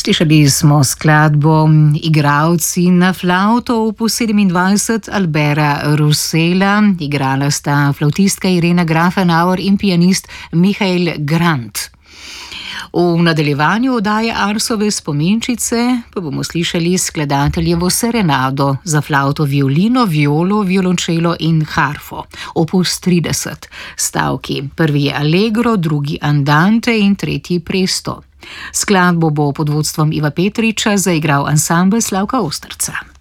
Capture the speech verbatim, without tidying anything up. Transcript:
Slišali smo skladbo Igralci na flavto opus sedemindvajset Albera Roussela. Igrala sta flavtistka Irena Grafenauer in pianist Michael Grant. V nadaljevanju oddaje Arsove spominčice pa bomo slišali skladateljevo serenado za flavto, violino, violo, violončelo in harfo. Opus trideset. Stavki. Prvi je allegro, drugi andante in tretji presto. Skladbo bo pod vodstvom Iva Petriča zaigral ansambel Slavka Osterca.